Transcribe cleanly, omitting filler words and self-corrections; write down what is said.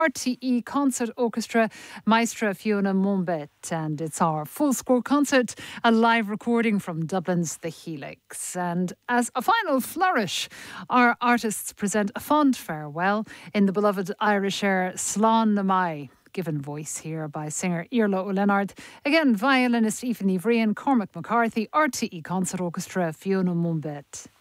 RTE Concert Orchestra, Maestra Fiona Mumbet, and it's our full score concert, a live recording from Dublin's The Helix. And as a final flourish, our artists present a fond farewell in the beloved Irish air Slán na Mai, given voice here by singer Iarla Ó Lennard. Again, violinist Aoife Ní Bhríon, Cormac McCarthy, RTE Concert Orchestra, Fiona Mumbet.